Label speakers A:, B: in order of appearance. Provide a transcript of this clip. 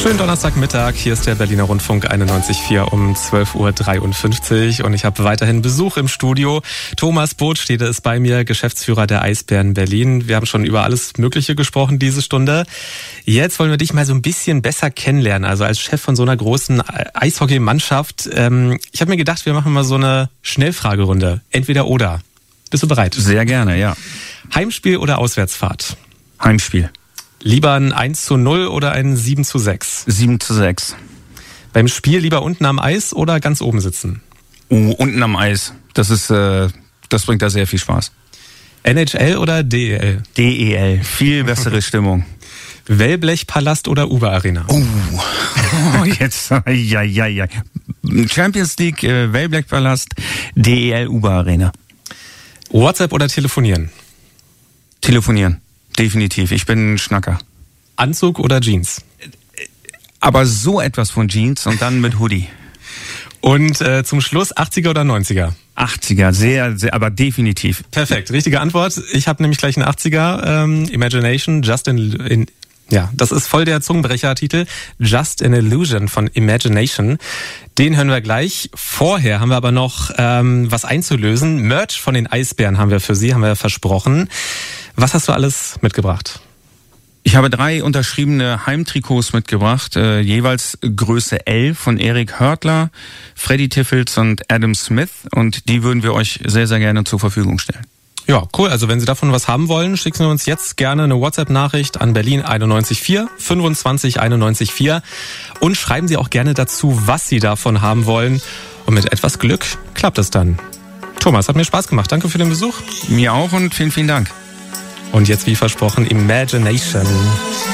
A: Schönen Donnerstagmittag, hier ist der Berliner Rundfunk 91.4 um 12.53 Uhr und ich habe weiterhin Besuch im Studio. Thomas Botstede ist bei mir, Geschäftsführer der Eisbären Berlin. Wir haben schon über alles Mögliche gesprochen diese Stunde. Jetzt wollen wir dich mal so ein bisschen besser kennenlernen, also als Chef von so einer großen Eishockeymannschaft. Ich habe mir gedacht, wir machen mal so eine Schnellfragerunde, entweder oder. Bist du bereit?
B: Sehr gerne, ja.
A: Heimspiel oder Auswärtsfahrt?
B: Heimspiel.
A: Lieber ein 1:0 oder ein 7:6?
B: 7:6.
A: Beim Spiel lieber unten am Eis oder ganz oben sitzen?
B: Unten am Eis. Das bringt da sehr viel Spaß.
A: NHL oder DEL?
B: DEL. Viel bessere Stimmung.
A: Wellblechpalast oder Uber Arena?
B: Jetzt, ja. Champions League, Wellblechpalast, DEL, Uber Arena.
A: WhatsApp oder telefonieren?
B: Telefonieren. Definitiv. Ich bin ein Schnacker.
A: Anzug oder Jeans?
B: Aber so etwas von Jeans und dann mit Hoodie.
A: Und zum Schluss 80er oder 90er?
B: 80er, sehr, aber definitiv.
A: Perfekt, richtige Antwort. Ich habe nämlich gleich einen 80er. Imagination, ja, das ist voll der Zungenbrecher-Titel. Just an Illusion von Imagination. Den hören wir gleich. Vorher haben wir aber noch was einzulösen. Merch von den Eisbären haben wir für Sie, haben wir versprochen. Was hast du alles mitgebracht?
B: Ich habe 3 unterschriebene Heimtrikots mitgebracht, jeweils Größe L von Erik Hörtler, Freddy Tiffels und Adam Smith. Und die würden wir euch sehr, sehr gerne zur Verfügung stellen.
A: Ja, cool. Also wenn Sie davon was haben wollen, schicken Sie uns jetzt gerne eine WhatsApp-Nachricht an Berlin 91.4 25 91.4 und schreiben Sie auch gerne dazu, was Sie davon haben wollen. Und mit etwas Glück klappt es dann. Thomas, hat mir Spaß gemacht. Danke für den Besuch.
B: Mir auch und vielen, vielen Dank.
A: Und jetzt, wie versprochen, Imagination.